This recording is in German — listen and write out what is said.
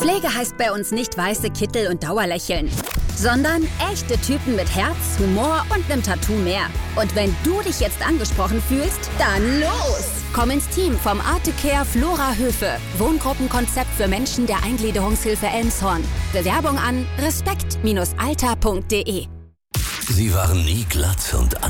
Pflege heißt bei uns nicht weiße Kittel und Dauerlächeln, sondern echte Typen mit Herz, Humor und einem Tattoo mehr. Und wenn du dich jetzt angesprochen fühlst, dann los! Komm ins Team vom Artecare Flora Höfe. Wohngruppenkonzept für Menschen der Eingliederungshilfe Elmshorn. Bewerbung an respekt-alter.de. Sie waren nie glatt und